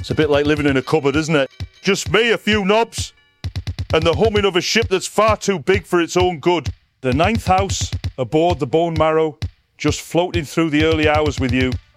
It's a bit like living in a cupboard, isn't it? Just me, a few knobs, and the humming of a ship that's far too big for its own good. The ninth house aboard the Bone Marrow, just floating through the early hours with you.